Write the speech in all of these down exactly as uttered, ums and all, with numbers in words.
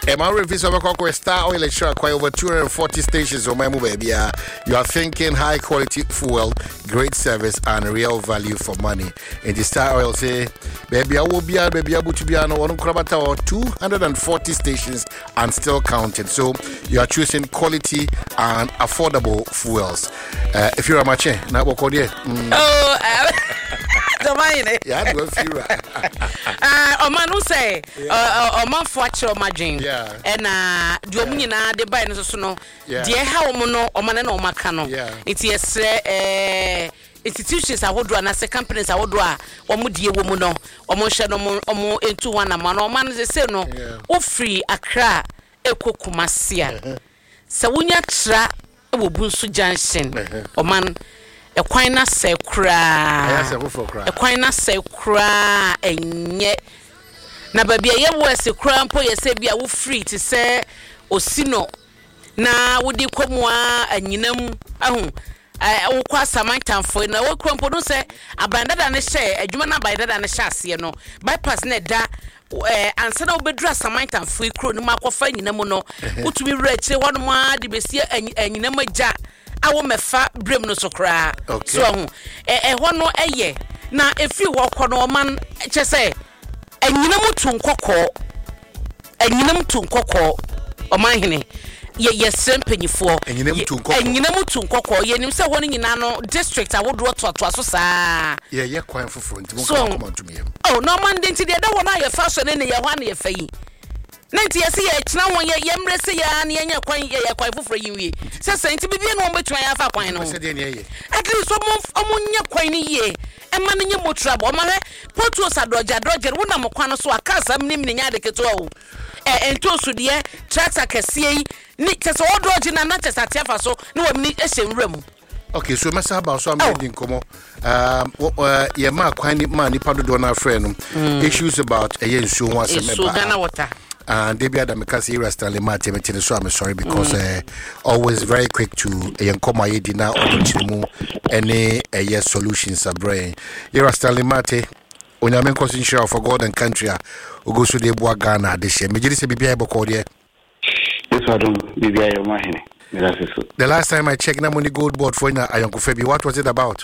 Emma Revisa Bakoko Star Oil Extra quite over two hundred forty stations on my baby. You are thinking high quality fuel, great service, and real value for money. And the Star Oil say, baby, I will be a baby able to be on one or two hundred forty stations and still counting. So you are choosing quality and affordable fuels. Uh, if you're a match, now what call you? Oh, yeah, go feel right. Uh, Omanu say, uh, Oman Fuacho Majin. Yeah. And uh, Domina, the Biden Sono. Yeah. Dear how Mono, Omanano Macano. Yeah. It is uh, institutions I would run as a companies I would run, or Mudia Womuno, or Moshano, or more into one man, or man is a say no, or free a cra, Eko Kumasia. So when you tra, Obusu Junction, or man. A quina say cry, a quina say cry, and yet. Na baby, I was a crampo, you say, be a free to say, or sino. Na would you come and you know, oh, I will cross a time for no crampo, don't say, abandoned and a share, a human by that and a chassis, you know, bypass net that. And so be dress a mind and free crew, no matter fine in a mono, who to be rich, one more, the Bessia and you know my jack. I will me fat brim no so cry. So, eh, one no a year. Now, if you walk on a man, just say, and you know to cocoa, and you know to cocoa, or my henny. Ye, yes, simping you for, and you know to cocoa, and you know to cocoa, you know, so one in Nano district, I would draw to a so yeah, yeah, quite for front. So, come on to me. Oh, no man didn't the other one I have fashion in your one year fee. Ninety years, it's now when you're embracing and you're quite quite for you. So, saying to be no way to have a point. At least some among your quainy ye, and man in your more trouble. My put us a dodger, dodger, one of Moquano, so a cousin naming Yadikato. And to so dear, tracks I can see, Nick all dodging and not as a tefa, so no one need a same room. Okay, so Massa about some building come um what yeah, ma quite money, Pado Donna friend issues about a year so once a water. And they be at the Mikasi Stanley Martin, so I'm sorry because uh, always very quick to a young comma dinner or to any a year solutions are brain. You're Stanley Martin, when I'm in concern for God and country, who goes to the Boagana this year. Major say, be able to call you. Yes, I don't be your mind. The last time I checked, I'm on the gold board for Ayonko Febi. What was it about?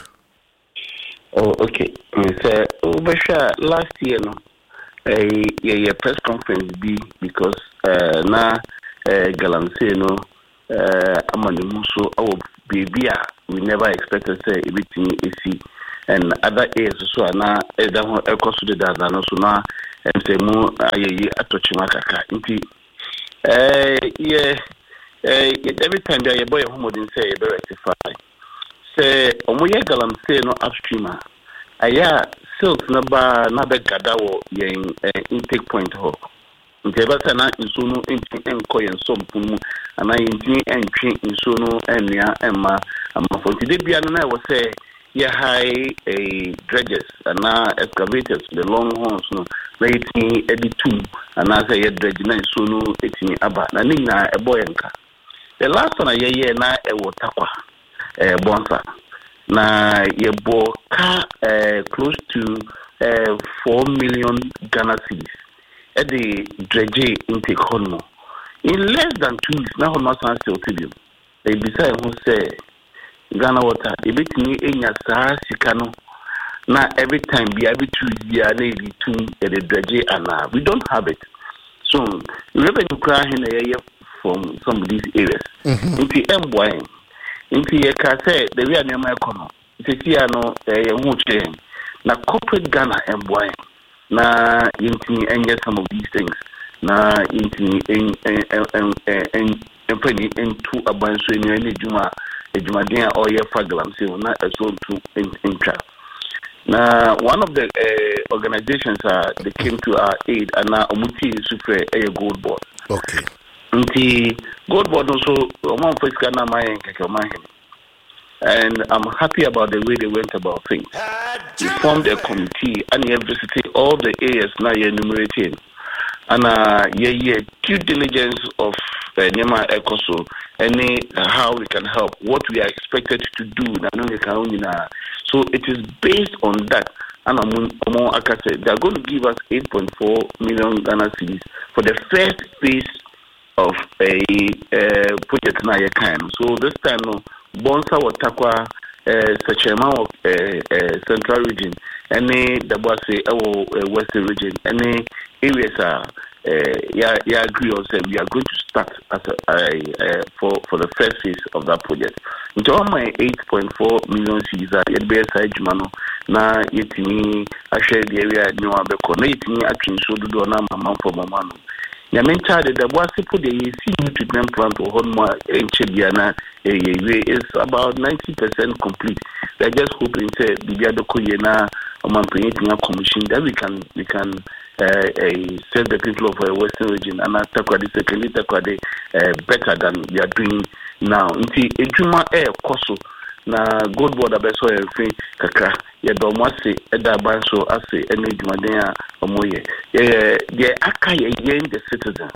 Oh, okay. Say, oh, last year, no. A a press conference be because uh na uh Galamsey no uh amani muso our baby we never expected say everything is and other areas so na either ekoso de that no so na and say mu aye atochima kaka nti eh yeah eh every time they boy homo din say be rectify say omoye Galamsey no upstream aya silk na ba na be gada wo yen intake point ho nteba sana nso no enti enko yen sompu mu ana enti entwe nso no enua emma ama for today bia no na wo say ye high a dredges ana excavators the long horns no waiting editum ana say ye dredge na nso no etini aba na ni na ebo yenka the last one ye ye na e wo takwa eh bonsa na yebo ka uh, close to uh, four million Ghana cedis at the dredge intake hono. In less than two weeks, now not san still tell they decide who say Ghana water, a bit me in your sikano. Now every time be every two years lady two at the dredge and uh, we don't have it. So revenue crying in a year from some of these areas. Into M Y. Inti ye ka say the way na ma ekono titi ano eh hu che na corporate Ghana emboy na inti enye some of these things na inti en en en en empany into abanso enu ene juma ejuma den or ye fraglam say na eso to intra na one of the uh, organizations uh, they came to our aid and na omuti sufre a gold board. Okay. Nti God board also among fiscal na my and I'm happy about the way they went about things. We formed a committee and you have visited all the areas now you're enumerating. And uh yeah yeah due diligence of uh, Nema Ecoso any uh, how we can help, what we are expected to do. So it is based on that. And Aka said they are going to give us eight point four million Ghana cedis for the first phase of a uh, project na ye kan. So this time no bonsa watakwa uh, such amount of uh, uh, central region any the boss say uh, western region any areas are uh, yeah yeah agree on say we are going to start as a, uh, uh, for for the first phase of that project. Into all my eight point four million cities are yet be side jumano na yetini I share the area new abeko na yetini actually so do na mama for mama no. Ya mencha the boss put the see treatment plant or home in Chebiana is about ninety percent complete. They're just hoping say the other koyena or man creating a commission that we can we can uh, uh, serve the people of the western region and attack what the second attack what they better than we are doing now. Until ejuma air koso na good board abeso e free kakra ye do mo ase eda ban so ase ene dwumaden a omoye eh ye aka ye yen the citizens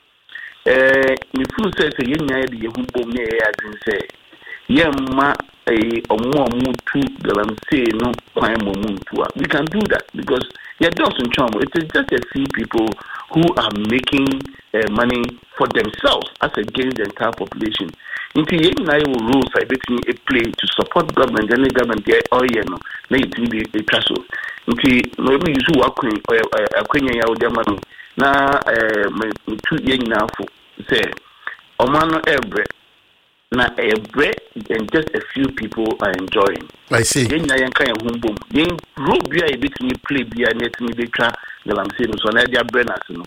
eh me feel say say ye nya ye hu bom ne ye adwin say ye ma eh omo omo tu Galamsey no kwan mo mu tu. We can do that because ye doesn't charm. It is just a few people who are making uh, money for themselves as against the entire population. Into yen na rules I bet me a play to support government and the government there oh yeah no na it be a traso. Into maybe you who are queen or a queen ya with money na eh me two yen na for say omano ebre na ebre and just a few people are enjoying. I see. Yen na yen kan hum bom yen rule bi a bit me play bi a net me be tra Galamsey no so na dia brenas no.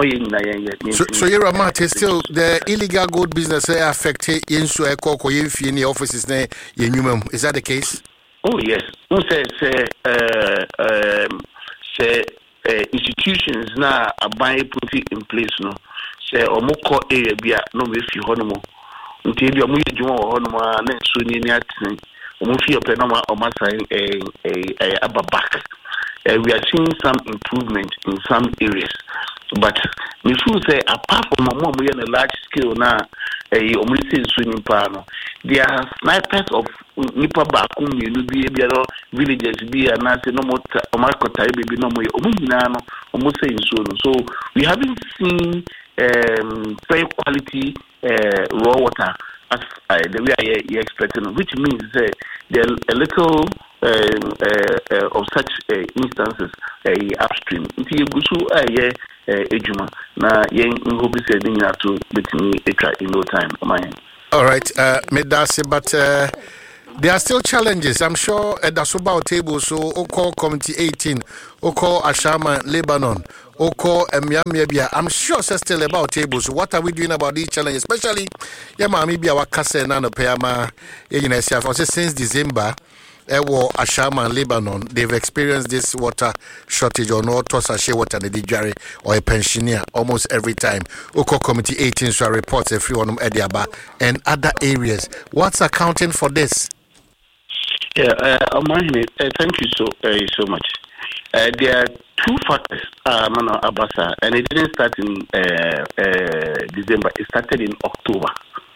So, so you're Mate, still the illegal gold business affect Yensu Ekoko Yenfi in the offices there in Newham. Is that the case? Oh yes. Who says say uh um say uh, institutions now are buying put it in place no. Say omoko area bia no we fi honomo. Until you mu yedwuma wo honomo na so ni ni atin. Omo fi openoma o masan eh eh ababak. We are seeing some improvement in some areas. But we should say apart from a more on a large scale now, a swimming pano, there are snipers of Nipa Bakum, you be able villages be a nasi no more Marco Taibi no more Omunano, almost saying so. So we haven't seen um, very quality uh, raw water as uh, the way I uh, expecting, which means uh, there are a little uh, uh, uh, of such uh, instances uh, upstream. Until you go to a ejuma na yen hope say dey na to betimi etwa in no time on my end. All right, uh medase, but uh, there are still challenges. I'm sure at the Subao table so Oko Committee eighteen, Oko Ashama Lebanon, Oko Emiamia. I'm sure it's still about tables. So what are we doing about these challenges? Especially Yama maybe our Kase Nano Payama since December. Ewo Ashama and Lebanon, they've experienced this water shortage or no Tosashe water the Dijari or a pensioner almost every time. Oko Committee eighteen so reports every one of Ediaba and other areas. What's accounting for this? Yeah, uh, uh, thank you so uh, so much. Uh, there are two factors, uh, Mano Abasa, and it didn't start in uh, uh, December. It started in October.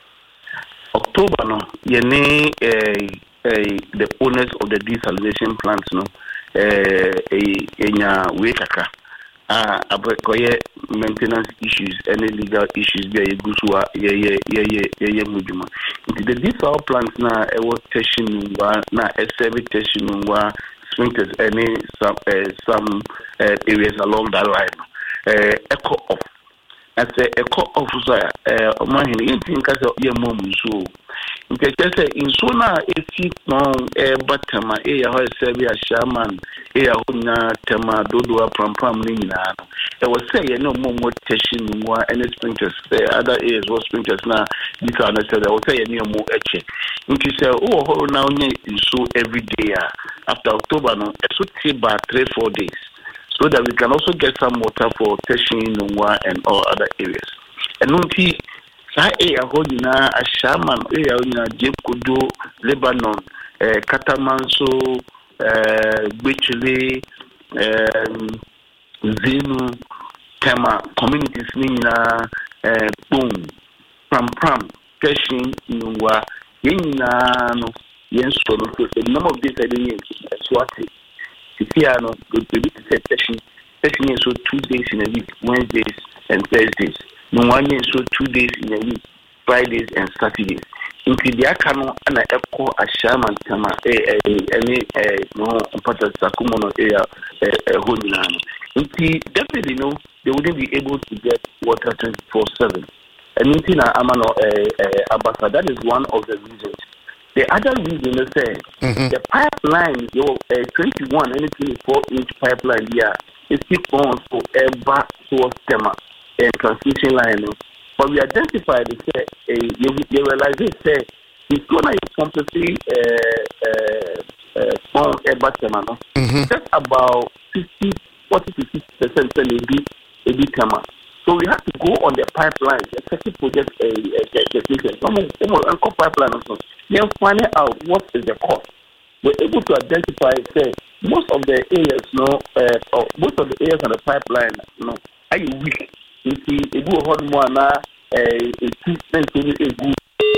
October, no, yene uh, Uh, the owners of the desalination plants, no, uh, enya wekaka, ah, abakoye maintenance issues, any legal issues, be a gusua, ye ye ye ye ye mujuma. The desal plants na ewo testing wa na esebe testing wa sprinklers any some uh, some uh, areas along that line. Uh, echo off. As a echo officer, uh, man, you think as a young mom so. Nkeke insona esi no e batama e ya ho sebi a shaman e ya honya tema dodo aprampam ni nyina no e wo say ye no mo mo teshin mu any sprinklers other areas was sprinklers na this are necessary wo say ye no mo eche nti say o ho na onye nso every day after October no e so take about three four days so that we can also get some water for teshin and all other areas and nti sa e ahonyina ashama e ahonyina Jekudo Lebanon eh Katamanso eh Gbechile eh Zenu Tema communities nina eh boom pram pram teshin nwa yenina no yenso no the number of days I didn't swati here no the bit teshin teshin so two days in a week Wednesdays and Thursdays no one so two days in a week, Fridays and Saturdays. Into the Akano and I echo a shaman tama any no important Sakumono area Honyan. Into definitely no, they wouldn't be able to get water twenty-four seven. And into Amano Abasa, that is one of the reasons. The other reason is say mm-hmm. the pipeline, your uh, twenty-one and twenty-four inch pipeline here is keep on forever towards Tema and transmission line. But we identified it, say, uh, you, you realize it, say, it's going to completely on Eba Tema. Just about fifty, forty to fifty percent maybe a bit Tema. So we have to go on the pipeline, especially for just a technician. Some pipeline also. Then finding out what is the cost. We're able to identify, say, most of the areas, no, uh, or most of the areas on the pipeline, you know, are you weak? You see, a good hot one, a two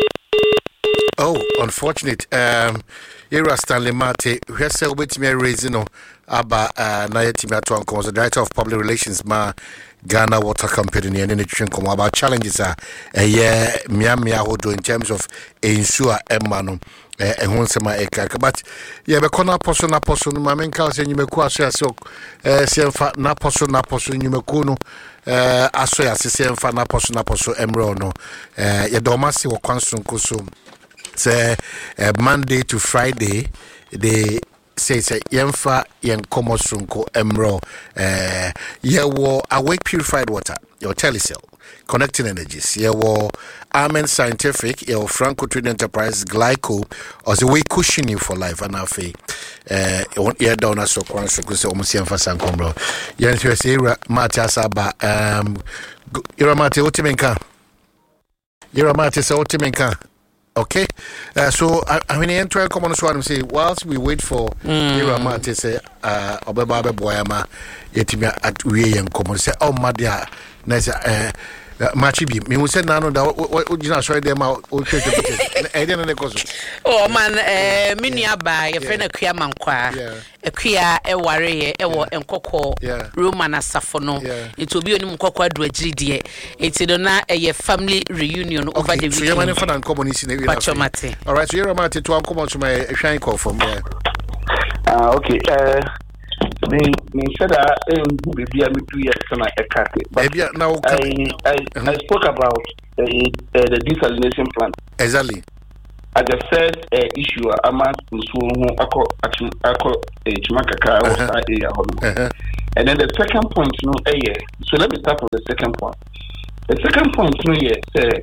Oh, unfortunate. Um, Era Stanley Mate, who has said with me raising about uh, Nayati Matuan, the Director of Public Relations, Ma Ghana Water Company, and nutrition come about challenges are a year Miami Ahodo in terms of ensure Emmanuel. And once my eka, but yeah, but corner person, na person, my main cause, and you may quite say so. Same fat, na person, na person, you may kuno. Uh, I say, I say, same fat, na person, na person, emrono. Uh, ya domasi wa kwansun kusu. Say Monday to Friday, they say say yemfa yen komo sunko emro. Uh, yeah, wo awake purified water, your telecell. Connecting Energies, yeah, well, Amen Scientific, yeah, Franco Trade Enterprise, Glyco, or the way cushioning for life, and I feel, uh, one year down as so quite because almost young for San Combro. Yes, you say, Matias Abba, um, you're a Mati Otimenka. You're a Mati Otimenka. Okay, uh, so I, I mean, enter come on, so I'm saying, whilst we wait for Ira Mati say, uh, Obeba Boyama, Yetimia at we and come on, say, oh, Madia, nice, uh, Machibi, me who said nano that what you know, sorry, them out. I didn't know. Oh man, eh, minia by a friend of Kiaman Qua, a Kia, a warrior, a war and cocoa, Roman Safono. It will be on Cocoa do a G D A. It's a family reunion over the weekend. You're for uncommonist in the all right, so you're a matter to uncommon to my shine call from there. Ah, okay. Uh, Me, me said that um, maybe I'm two years and I cut it. But now I, I, uh-huh. I spoke about uh, uh, the desalination plant. Exactly. As the first uh, issue, I'm asking who ako ako Chimakaka or area. And then the second point, no, eh, so let me start from the second point. The second point, no, yes,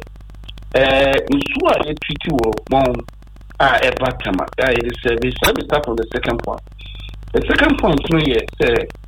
uh, in Sua, a treaty war, bon, ah, a batama, ah, it is service. Let me start from the second point. The second point, no, yes,